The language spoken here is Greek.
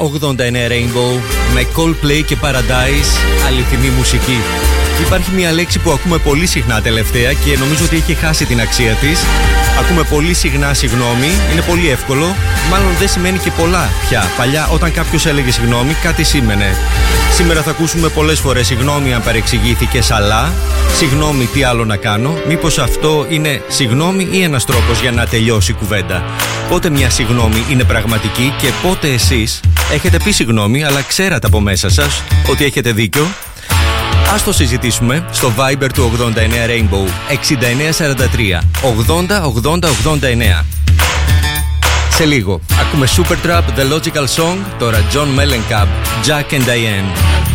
89 Rainbow με Coldplay και Paradise, αληθινή μουσική. Υπάρχει μια λέξη που ακούμε πολύ συχνά τελευταία και νομίζω ότι έχει χάσει την αξία της. Ακούμε πολύ συχνά συγγνώμη, είναι πολύ εύκολο, μάλλον δεν σημαίνει και πολλά πια. Παλιά όταν κάποιος έλεγε συγγνώμη, κάτι σήμαινε. Σήμερα θα ακούσουμε πολλές φορές συγγνώμη αν παρεξηγήθηκες, αλλά συγγνώμη τι άλλο να κάνω. Μήπως αυτό είναι συγγνώμη ή ένας τρόπος για να τελειώσει η κουβέντα? Πότε μια συγγνώμη είναι πραγματική και πότε εσείς έχετε πει συγγνώμη αλλά ξέρατε από μέσα σας ότι έχετε δίκιο? Ας το συζητήσουμε στο Viber του 89 Rainbow 6943 80 80 89. Σε λίγο ακούμε Supertramp, The Logical Song, τώρα John Mellencamp, Jack and Diane.